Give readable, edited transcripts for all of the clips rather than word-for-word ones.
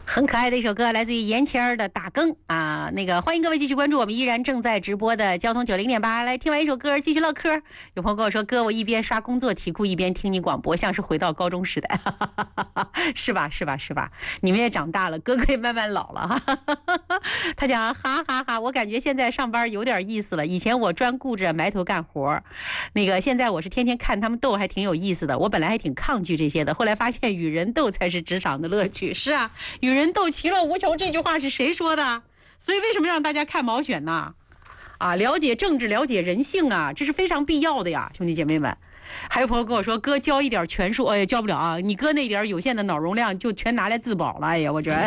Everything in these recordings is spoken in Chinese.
很可爱的一首歌，来自于严谦儿的《打更》啊。欢迎各位继续关注我们依然正在直播的交通90.8。来，听完一首歌，继续唠嗑。有朋友跟我说，哥，我一边刷工作题库一边听你广播，像是回到高中时代，是吧？是吧？是吧？你们也长大了，哥哥也慢慢老了。他讲，哈哈哈，我感觉现在上班有点意思了。以前我专顾着埋头干活，现在我是天天看他们斗，还挺有意思的。我本来还挺抗拒这些的，后来发现与人斗才是职场的乐趣。是啊，与人斗其乐无穷，这句话是谁说的？所以为什么让大家看毛选呢？啊，了解政治，了解人性啊，这是非常必要的呀，兄弟姐妹们。还有朋友跟我说，哥教一点拳术，教不了啊，你哥那点有限的脑容量就全拿来自保了。哎呀，我觉得，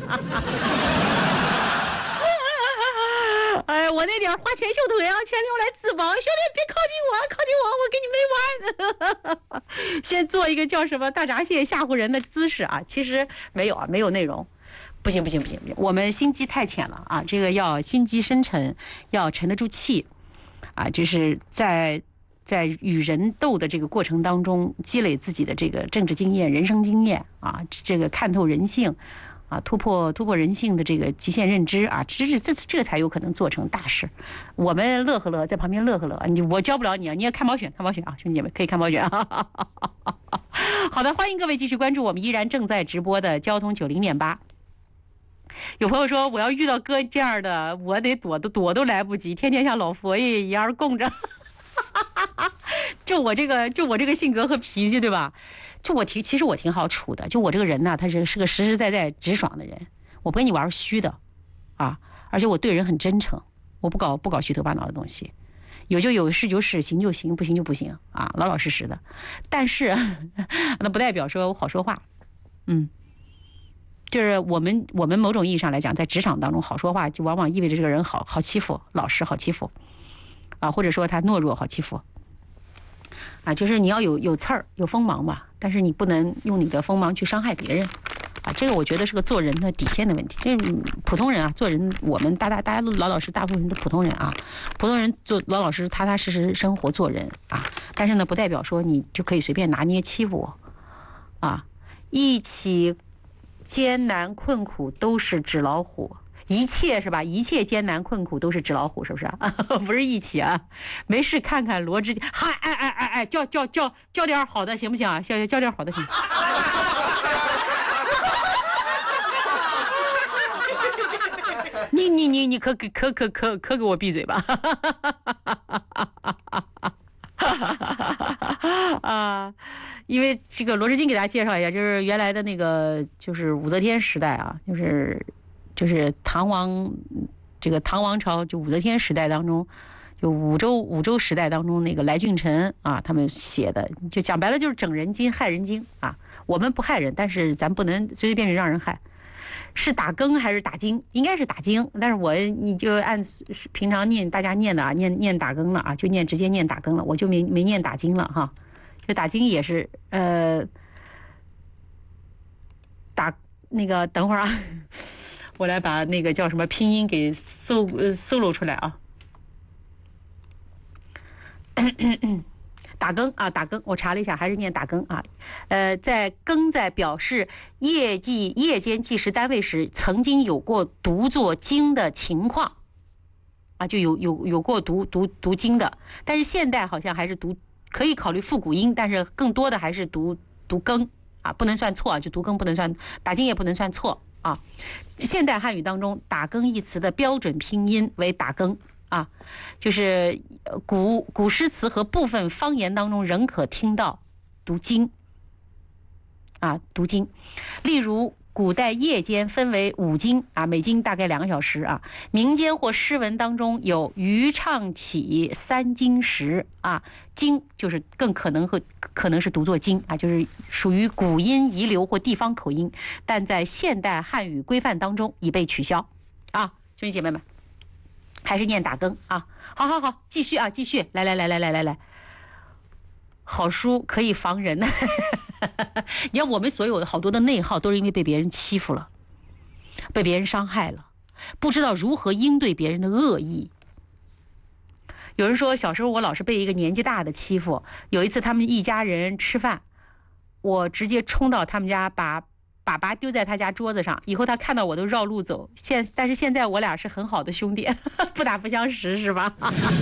哎，我那点花拳绣腿啊，全用来自保。兄弟，别靠近我，靠近我，我跟你没完。先做一个叫什么大闸蟹吓唬人的姿势啊，其实没有啊，没有内容。不行，我们心机太浅了啊！这个要心机深沉，要沉得住气啊！就是在与人斗的这个过程当中，积累自己的这个政治经验、人生经验啊，这个看透人性啊，突破人性的这个极限认知啊，这才有可能做成大事。我们乐呵乐，在旁边乐呵乐，我教不了你啊，你也看毛选啊，兄弟们可以看毛选啊！好的，欢迎各位继续关注我们依然正在直播的交通90.8。有朋友说，我要遇到哥这样的，我得躲都来不及，天天像老佛爷一样供着。就我这个性格和脾气，对吧？其实我挺好处的。就我这个人呢，他是个实实在在直爽的人，我不跟你玩虚的啊，而且我对人很真诚，我不搞虚头巴脑的东西，有就有，是就事，行就行，不行就不行啊，老老实实的。但是那不代表说我好说话，就是我们某种意义上来讲，在职场当中好说话，就往往意味着这个人好欺负，老实好欺负，啊，或者说他懦弱好欺负，啊，就是你要有刺儿有锋芒吧，但是你不能用你的锋芒去伤害别人，啊，这个我觉得是个做人的底线的问题。这普通人啊，做人我们大家老老实，大部分人都普通人啊，普通人做老老实踏踏实实生活做人啊，但是呢，不代表说你就可以随便拿捏欺负我，啊，一起艰难困苦都是纸老虎，一切是吧？一切艰难困苦都是纸老虎，是不是啊？不是一起啊？没事看看罗志祥，嗨，哎，叫点好的行不行啊？叫点好的行。你可给我闭嘴吧！啊，因为这个罗志祥给大家介绍一下，就是原来的那个就是武则天时代啊，就是唐王朝就武则天时代当中，就武周时代当中那个来俊臣啊，他们写的，就讲白了就是整人精害人精啊。我们不害人，但是咱不能随随便便让人害。是打更还是打经？应该是打经，但是你就按平常大家念的啊，念打更了啊，就直接念打更了，我就没念打经了哈。就打经也是打那个等会儿啊，我来把那个叫什么拼音给搜罗出来啊。打更啊，打更，我查了一下，还是念打更啊。在表示夜间计时单位时，曾经有过读作经的情况啊，就有过读经的，但是现代好像还是可以考虑复古音，但是更多的还是读更啊，不能算错，就读更不能算，打经也不能算错啊。现代汉语当中，打更一词的标准拼音为打更。啊，就是古诗词和部分方言当中仍可听到读经啊，读经。例如古代夜间分为5经啊，每经大概2个小时啊。民间或诗文当中有余唱起3经时啊，经就是更可能是读作经啊，就是属于古音遗留或地方口音，但在现代汉语规范当中已被取消啊，兄弟姐妹们。还是念打更啊！好，继续啊，继续，来，好书可以防人呢。你看，我们所有的好多的内耗，都是因为被别人欺负了，被别人伤害了，不知道如何应对别人的恶意。有人说，小时候我老是被一个年纪大的欺负，有一次他们一家人吃饭，我直接冲到他们家，把粑粑丢在他家桌子上，以后他看到我都绕路走。但是现在我俩是很好的兄弟，不打不相识，是吧？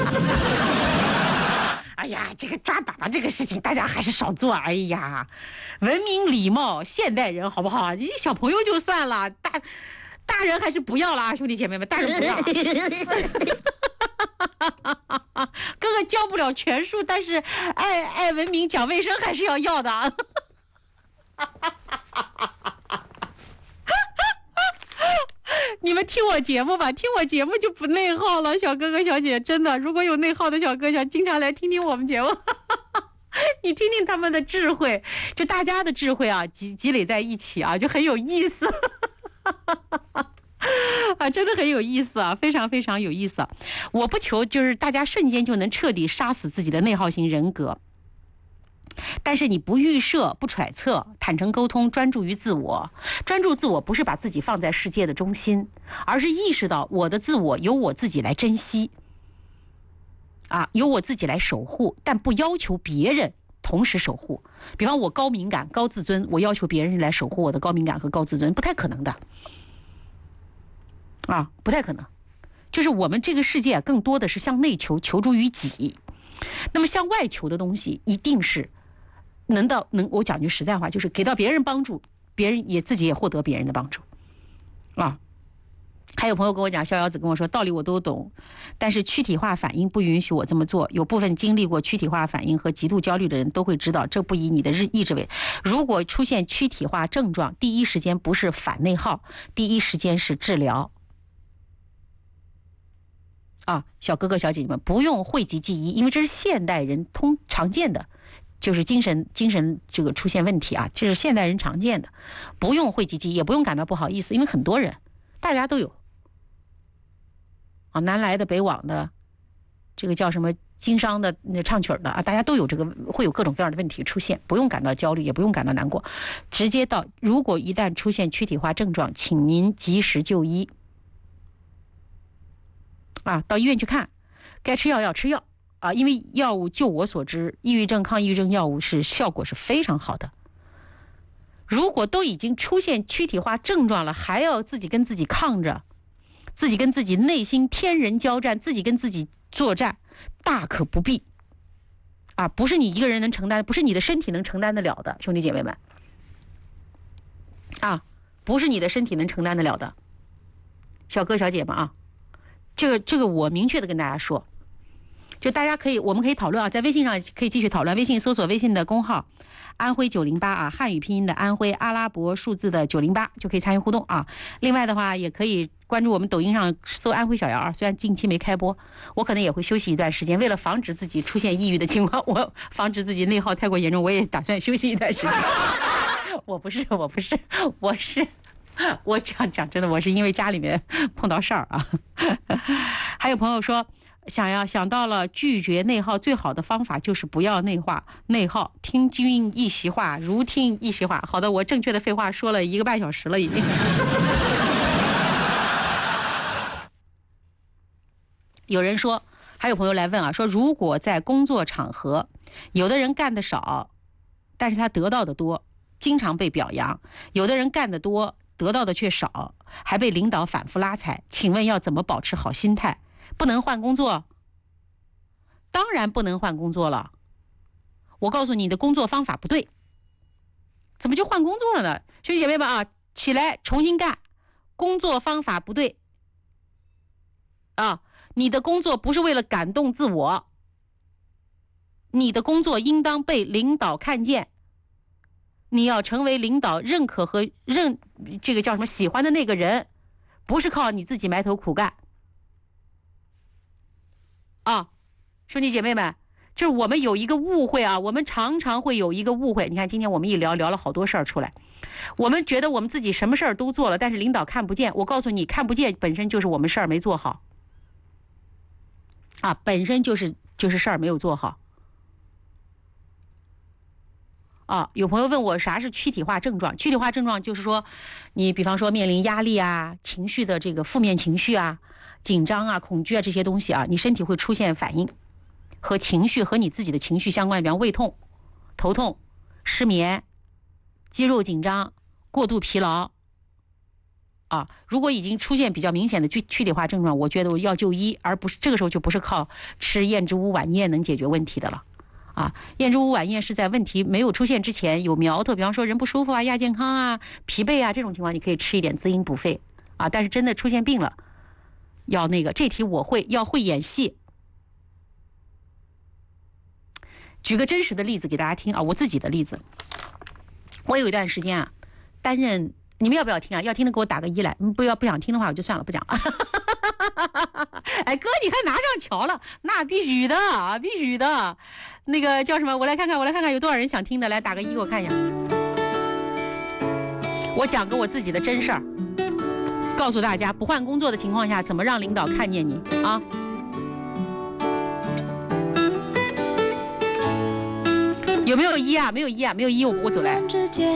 哎呀，这个抓粑粑这个事情，大家还是少做。哎呀，文明礼貌，现代人好不好？你小朋友就算了，大人还是不要了啊，兄弟姐妹们，大人不要了。哥哥教不了全书，但是爱文明讲卫生还是要的。你们听我节目吧，听我节目就不内耗了，小哥哥小姐，真的，如果有内耗的小哥小，经常来听听我们节目，你听听他们的智慧，就大家的智慧啊，积累在一起啊，就很有意思。啊，真的很有意思啊，非常非常有意思啊。我不求就是大家瞬间就能彻底杀死自己的内耗型人格，但是你不预设、不揣测，坦诚沟通，专注于自我。专注自我不是把自己放在世界的中心，而是意识到我的自我由我自己来珍惜，啊，由我自己来守护，但不要求别人同时守护。比方我高敏感、高自尊，我要求别人来守护我的高敏感和高自尊，不太可能的。啊，不太可能。就是我们这个世界更多的是向内求，求助于己。那么向外求的东西，一定是我讲句实在话，就是给到别人帮助，别人也自己也获得别人的帮助。啊，还有朋友跟我讲，逍遥子跟我说，道理我都懂，但是躯体化反应不允许我这么做。有部分经历过躯体化反应和极度焦虑的人都会知道，这不以你的意志为。如果出现躯体化症状，第一时间不是反内耗，第一时间是治疗。啊，小哥哥小姐姐们不用讳疾忌医，因为这是现代人常见的，就是精神这个出现问题啊，这是现代人常见的，不用讳疾忌医，也不用感到不好意思，因为很多人大家都有啊，南来的北往的，这个叫什么经商的、唱曲的啊，大家都有这个，会有各种各样的问题出现，不用感到焦虑，也不用感到难过，直接到如果一旦出现躯体化症状，请您及时就医。啊，到医院去看，该吃药要吃药啊，因为药物就我所知，抑郁症、抗抑郁症药物效果是非常好的。如果都已经出现躯体化症状了，还要自己跟自己抗着，自己跟自己内心天人交战，自己跟自己作战，大可不必。啊，不是你一个人能承担，不是你的身体能承担得了的，兄弟姐妹们。啊，不是你的身体能承担得了的，小哥小姐们啊。这个我明确的跟大家说，就大家我们可以讨论啊，在微信上可以继续讨论，微信搜索微信的公号安徽908啊，汉语拼音的安徽，阿拉伯数字的908就可以参与互动啊。另外的话，也可以关注我们抖音上搜安徽小姚啊，虽然近期没开播，我可能也会休息一段时间，为了防止自己出现抑郁的情况，我防止自己内耗太过严重，我也打算休息一段时间。我不是，我讲真的，我是因为家里面碰到事儿啊。还有朋友说，想到了拒绝内耗最好的方法就是不要内耗，听君一席话，如听一席话。好的，我正确的废话说了1个半小时了已经。有人说，还有朋友来问啊，说如果在工作场合，有的人干得少，但是他得到的多，经常被表扬；有的人干得多，得到的却少，还被领导反复拉踩，请问要怎么保持好心态？不能换工作？当然不能换工作了。我告诉你，你的工作方法不对，怎么就换工作了呢？兄弟姐妹们啊，起来重新干，工作方法不对啊！你的工作不是为了感动自我，你的工作应当被领导看见。你要成为领导认可和这个叫什么喜欢的那个人，不是靠你自己埋头苦干啊，兄弟姐妹们，就是我们有一个误会啊，我们常常会有一个误会。你看今天我们一聊了好多事儿出来，我们觉得我们自己什么事儿都做了，但是领导看不见。我告诉你，看不见本身就是我们事儿没做好啊，本身就是事儿没有做好。啊，有朋友问我啥是躯体化症状？躯体化症状就是说，你比方说面临压力啊、情绪的这个负面情绪啊、紧张啊、恐惧啊这些东西啊，你身体会出现反应，和情绪和你自己的情绪相关，比方胃痛、头痛、失眠、肌肉紧张、 过度疲劳啊。如果已经出现比较明显的躯体化症状，我觉得我要就医，而不是这个时候就不是靠吃燕之屋晚宴能解决问题的了。啊，燕之屋晚宴是在问题没有出现之前有苗头，比方说人不舒服啊、亚健康啊、疲惫啊这种情况，你可以吃一点滋阴补肺啊。但是真的出现病了，要那个这题我会，要会演戏。举个真实的例子给大家听啊，我自己的例子。我有一段时间啊，担任，你们要不要听啊？要听的给我打个1来，不想听的话我就算了，不讲。哎哥，你还拿上桥了？那必须的，必须的。那个叫什么？我来看看有多少人想听的，来打个1，我看一下。我讲个我自己的真事儿，告诉大家不换工作的情况下怎么让领导看见你啊。有没有1啊？没有1啊，没有1，我走来。